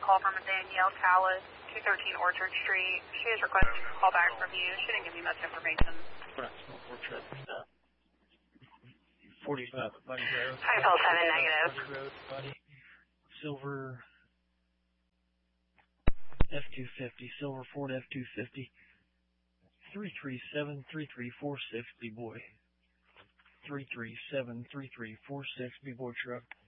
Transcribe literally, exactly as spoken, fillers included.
call from a Danielle Callis, two thirteen Orchard Street. She has requested a call back from you. She didn't give me much information. Orchard. forty-five at Buddy Road. Hi, Pulse seven negative. Buddy Road, Buddy. Silver F two fifty, Silver Ford F two fifty. three three seven, three three four six, B-Boy. three three seven, three three four six, B-Boy truck.